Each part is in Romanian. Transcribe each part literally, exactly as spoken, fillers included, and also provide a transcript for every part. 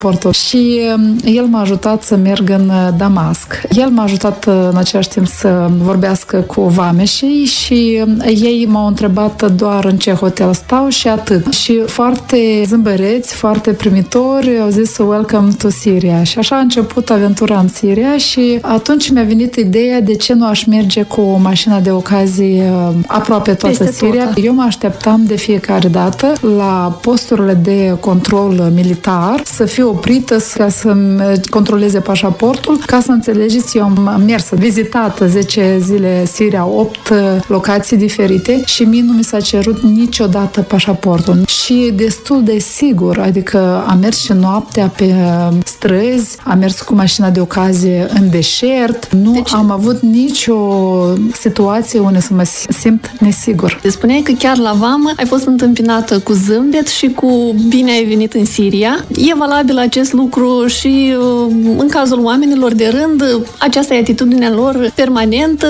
portul. Și el m-a ajutat să merg în Damasc. El m-a ajutat în același timp să vorbească cu vameșii și ei m-au întrebat doar în ce hotel stau și atât. Și foarte zâmbăreți, foarte primitori, au zis welcome to Syria. Și așa a început aventura în Siria și atunci mi-a venit ideea de ce nu aș merge cu o mașină de ocazie aproape toată Peste Siria. Tot. Eu mă așteptam de fiecare dată la posturile de control militar să fiu oprită ca să-mi controleze pașaportul. Ca să înțelegeți, eu am mers, vizitat zece zile Siria, opt locații diferite și mie nu mi s-a cerut niciodată pașaportul. Și destul de sigur, adică am mers și noaptea pe străzi, am mers cu mașina de ocazie în deșert, nu deci, am avut nicio situație unde să mă simt nesigur. Te spuneai că chiar la vamă ai fost întâmpinată cu zâmbet și cu bine ai venit în Siria. E valabil acest lucru și în cazul oamenilor de rând, aceasta e atitudinea lor permanentă?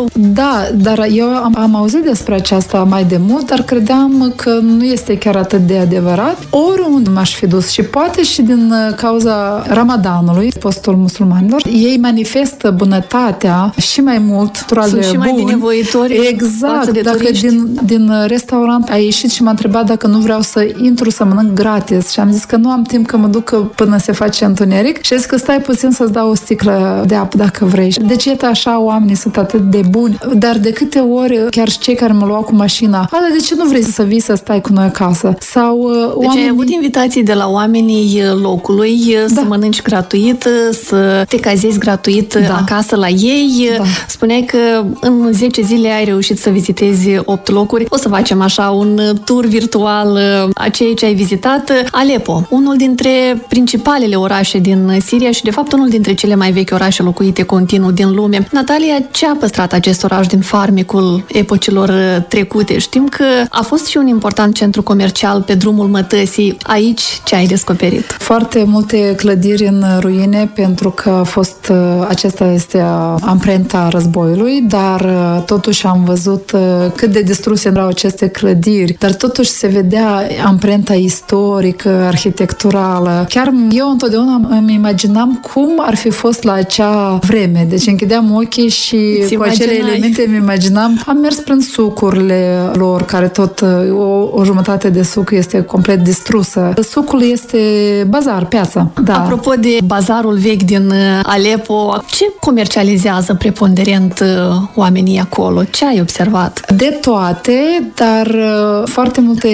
Da, dar eu am, am auzit despre aceasta mai de mult, dar credeam că nu este chiar atât de adevărat. Oriunde m-aș fi dus și poate și din cauza Ramadanului, postul musulmanilor, ei manifestă bunătatea și mai mult. Sunt și mai binevoitori. Exact, dacă din, din restaurant a ieșit și m-a întrebat dacă nu vreau să intru să mănânc gratis și am zis că nu am timp, că mă duc până se face întuneric și a zis că stai puțin să-ți dau o sticlă de apă dacă vrei. Deci iată așa, oamenii sunt atât de buni, dar de câte ori chiar și cei care mă luau cu mașina, ala, de ce nu vrei să vii să stai cu noi acasă? Sau deci oamenii... ai avut invitații de la oamenii locului da. Să mănânci gratuit, să te cazezi gratuit da. Acasă la ei. Da. Spuneai că în zece zile ai reușit să vizitezi opt locuri. O să facem așa un tur virtual a ceea ce ai vizitat. Aleppo, unul dintre principalele orașe din Siria și de fapt unul dintre cele mai vechi orașe locuite continuu din lume. Natalia, ce a păstrat acest oraș din farmecul epocilor trecute? Știm că a fost și un important centru comercial pe drumul mătăsii. Aici ce ai descoperit? Foarte multe clădiri în ruine, pentru că a fost, acesta este amprenta războiului, dar totuși am văzut cât de distruse erau aceste clădiri, dar totuși se vedea amprenta istorică, arhitecturală. Chiar eu întotdeauna îmi imaginam cum ar fi fost la acea vreme. Deci închideam ochii și Îți cu acele imaginai. Elemente îmi imaginam. Am mers prin sucurile lor, care tot o, o jumătate de suc este complet distrusă. Sucul este bazar, piață. Da. Apropo de bazarul vechi din Aleppo, ce comercializează preponderent oamenii acolo? Ce ai observat? De toate, dar foarte multe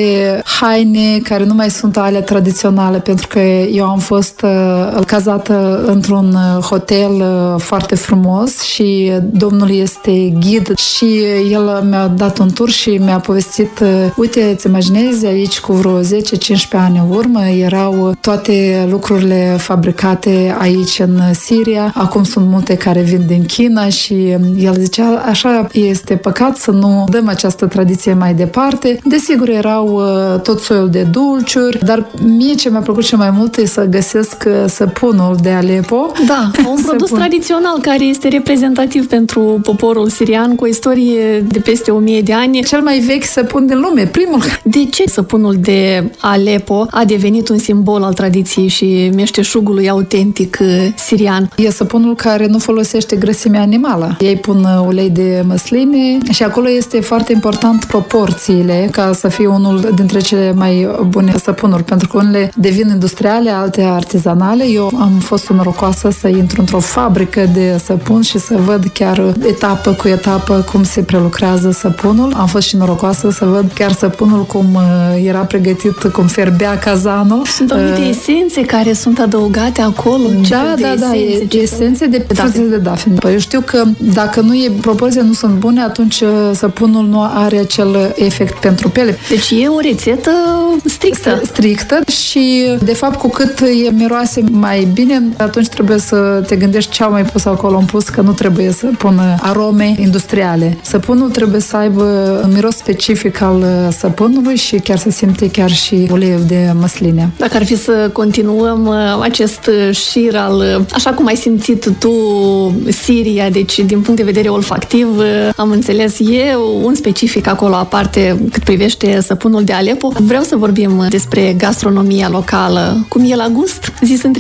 haine care nu mai sunt ale tradiționale, pentru că eu am fost cazată într-un hotel foarte frumos și domnul este ghid și el mi-a dat un tur și mi-a povestit, uite, îți imaginezi, aici cu vreo zece cincisprezece ani în urmă erau toate lucrurile fabricate aici în Siria, acum sunt multe care vin din China și el zicea, așa este păcat să nu dăm această tradiție mai departe. Desigur, erau tot soiul de dulciuri, dar mie ce mi-a plăcut cel mai mult e să găsesc săpunul de Aleppo. Da, un produs Săpun. tradițional care este reprezentativ pentru poporul sirian, cu o istorie de peste o mie de ani. Cel mai vechi săpun din lume, primul. De ce săpunul de Aleppo a devenit un simbol al tradiției și meșteșugului autentic sirian? E săpunul care nu folosește grăsime animală. Ei pun ulei de măsline și acolo este foarte important proporțiile ca să fie unul dintre cele mai bune săpunuri, pentru că unele devin industriale, alte artizanale. Eu am fost norocoasă să intru într-o fabrică de săpun și să văd chiar etapă cu etapă cum se prelucrează săpunul. Am fost și norocoasă să văd chiar săpunul cum era pregătit, cum ferbea cazanul. Sunt anumite uh, esențe care sunt adăugate acolo. Da, da, da, esențe, esențe de frunze de dafin. Eu știu că dacă nu e proporție, nu sunt bune, atunci săpunul nu are acel efect pentru piele. Deci e o rețetă strictă. Strictă și, de fapt, cu cât e miroase mai bine, atunci trebuie să te gândești ce au mai pus acolo în plus, că nu trebuie să pună arome industriale. Săpunul trebuie să aibă un miros specific al săpunului și chiar să simte chiar și uleiul de măsline. Dacă ar fi să continuăm acest șir al, așa cum ai simțit tu Siria, deci din punct de vedere olfactiv, am înțeles, e un specific acolo aparte cât privește săpunul de Aleppo. Vreau să vorbim despre gastronomia locală. Cum e la gust? Zis între